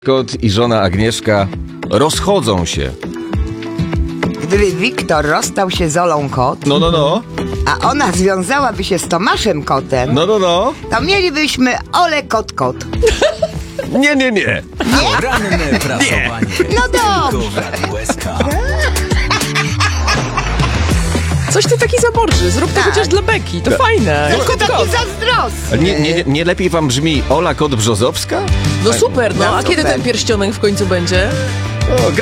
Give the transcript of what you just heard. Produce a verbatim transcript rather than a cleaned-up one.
Kot i żona Agnieszka rozchodzą się. Gdyby Wiktor rozstał się z Olą Kot, No, no, no. a ona związałaby się z Tomaszem Kotem, No, no, no. to mielibyśmy Olę Kot-Kot. Nie, nie, nie. Poranne pracowanie. No dobrze. Tylko w Radiu S K. Coś ty taki zaborczy, zrób to chociaż dla Beki, to fajne. Tylko Kot, taki kot. zazdrosny. Nie, nie, nie lepiej wam brzmi Ola Kot Brzozowska? No super, no a No kiedy super. ten pierścionek w końcu będzie? O,